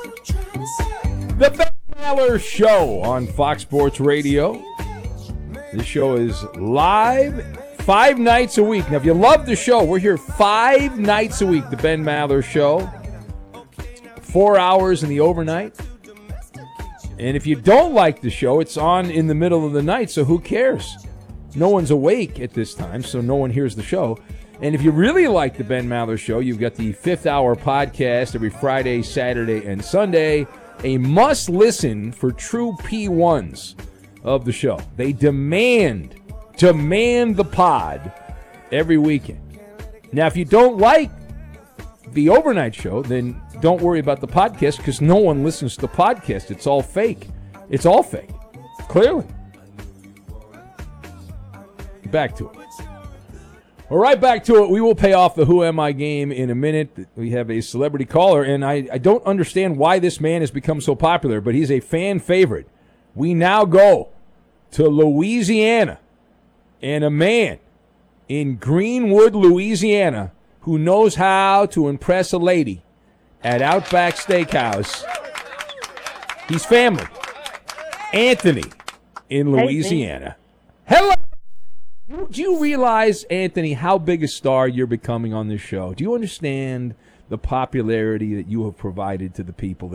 The Ben Maller Show on Fox Sports Radio. This show is live 5 nights a week. Now, if you love the show, we're here 5 nights a week. The Ben Maller Show. 4 hours in the overnight. And if you don't like the show, it's on in the middle of the night, so who cares? No one's awake at this time, so no one hears the show. And if you really like the Ben Maller Show, you've got the 5th Hour podcast every Friday, Saturday, and Sunday. A must-listen for true P1s of the show. They demand the pod every weekend. Now, if you don't like the overnight show, then don't worry about the podcast because no one listens to the podcast. It's all fake. It's all fake. Clearly. Back to it. All right, back to it. We will pay off the Who Am I game in a minute. We have a celebrity caller, and I don't understand why this man has become so popular, but he's a fan favorite. We now go to Louisiana, and a man in Greenwood, Louisiana, who knows how to impress a lady at Outback Steakhouse. He's family. Anthony in Louisiana. Hello. Do you realize, Anthony, how big a star you're becoming on this show? Do you understand the popularity that you have provided to the people